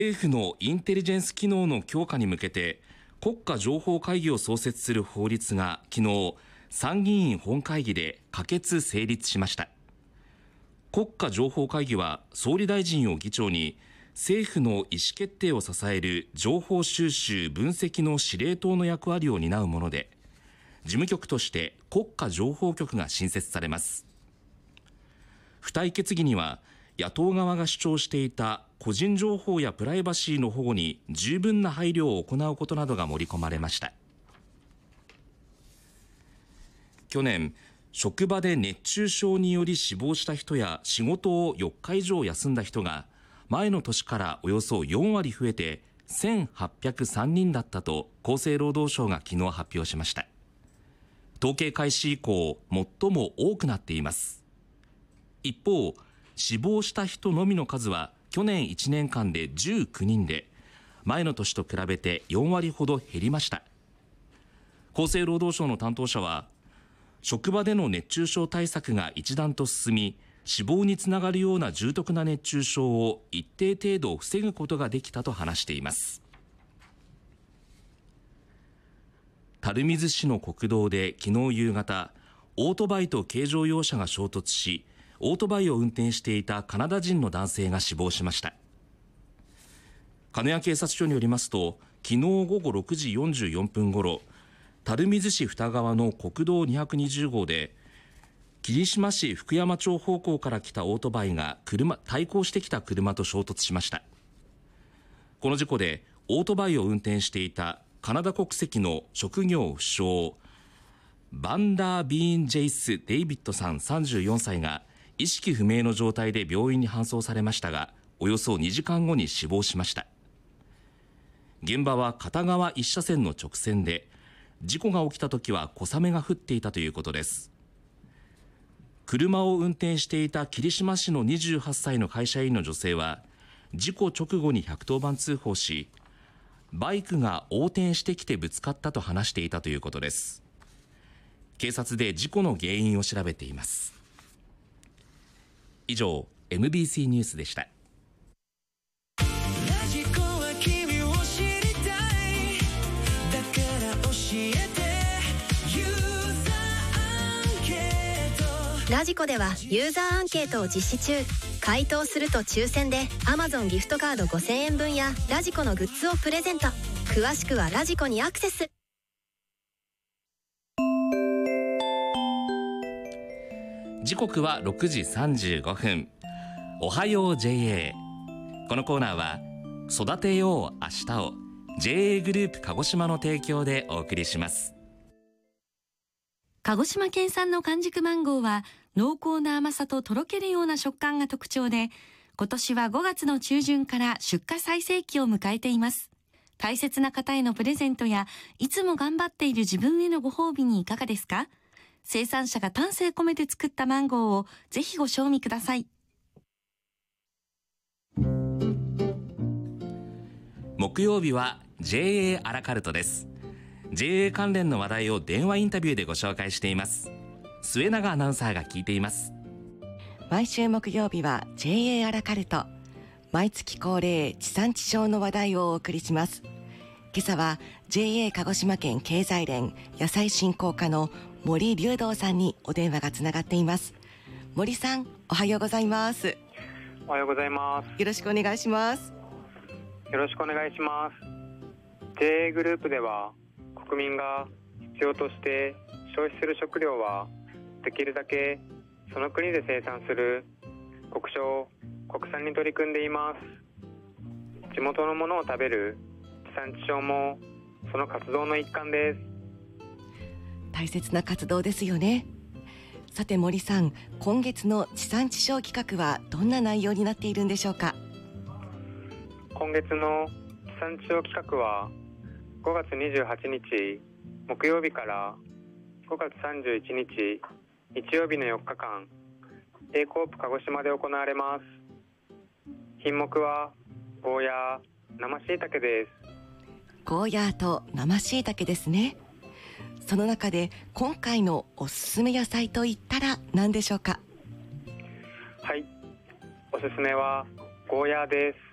政府のインテリジェンス機能の強化に向けて国家情報会議を創設する法律が昨日参議院本会議で可決成立しました。国家情報会議は総理大臣を議長に政府の意思決定を支える情報収集分析の司令塔の役割を担うもので、事務局として国家情報局が新設されます。付帯決議には野党側が主張していた個人情報やプライバシーの保護に十分な配慮を行うことなどが盛り込まれました。去年、職場で熱中症により死亡した人や仕事を4日以上休んだ人が前の年からおよそ4割増えて1803人だったと厚生労働省が昨日発表しました。統計開始以降最も多くなっています。一方、死亡した人のみの数は去年1年間で19人で前の年と比べて4割ほど減りました。厚生労働省の担当者は、職場での熱中症対策が一段と進み、死亡につながるような重篤な熱中症を一定程度防ぐことができたと話しています。垂水市の国道で昨日夕方、オートバイと軽乗用車が衝突し、オートバイを運転していたカナダ人の男性が死亡しました。鹿屋警察署によりますと、昨日午後6時44分ごろ、垂水市二川の国道220号で霧島市福山町方向から来たオートバイが対向してきた車と衝突しました。この事故でオートバイを運転していたカナダ国籍の職業不詳バンダービーン・ジェイス・デイビッドさん34歳が意識不明の状態で病院に搬送されましたが、およそ2時間後に死亡しました。現場は片側1車線の直線で、事故が起きた時は小雨が降っていたということです。車を運転していた霧島市の28歳の会社員の女性は、事故直後に110番通報し、バイクが横転してきてぶつかったと話していたということです。警察で事故の原因を調べています。以上、MBC ニュースでした。 ラジコではユーザーアンケートを実施中。回答すると抽選で Amazon ギフトカード5000円分やラジコのグッズをプレゼント。詳しくはラジコにアクセス。 時刻は6時35分。おはよう JA。 このコーナーは育てよう明日を JA グループ鹿児島の提供でお送りします。 鹿児島県産の完熟マンゴーは濃厚な甘さととろけるような食感が特徴で、今年は5月の中旬から出荷最盛期を迎えています。大切な方へのプレゼントやいつも頑張っている自分へのご褒美にいかがですか？生産者が丹精込めて作ったマンゴーをぜひご賞味ください。 木曜日は JA アラカルトです。 JA 関連の話題を電話インタビューでご紹介しています。末永アナウンサーが聞いています。 毎週木曜日は JA アラカルト、毎月恒例地産地消の話題をお送りします。今朝は JA 鹿児島県経済連野菜振興課の森龍道さんにお電話がつながっています。森さん、おはようございます。 おはようございます。 よろしくお願いします。 よろしくお願いします。 JA グループでは国民が必要として消費する食料はできるだけその国で生産する国消・国産に取り組んでいます。地元のものを食べる地産地消もその活動の一環です。 大切な活動ですよね。さて森さん、今月の地産地消企画はどんな内容になっているんでしょうか？ 今月の地産地消企画は5月28日木曜日から5月31日日曜日の4日間 A コープ鹿児島で行われます。品目はゴーヤー、生しいたけです。 ゴーヤーと生しいたけですね。その中で今回のおすすめ野菜といったら何でしょうか？ はい、おすすめはゴーヤーです。